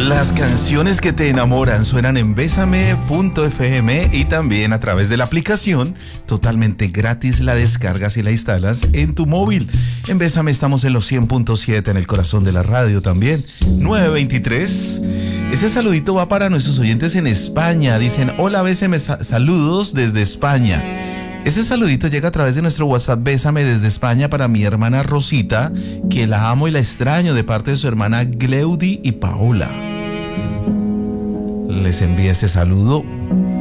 Las canciones que te enamoran suenan en Bésame.fm y también a través de la aplicación, totalmente gratis, la descargas y la instalas en tu móvil. En Bésame estamos en los 100.7, en el corazón de la radio también, 923. Ese saludito va para nuestros oyentes en España. Dicen, hola Bésame, saludos desde España. Ese saludito llega a través de nuestro WhatsApp Bésame desde España para mi hermana Rosita, que la amo y la extraño, de parte de su hermana Gleudi y Paola. Les envía ese saludo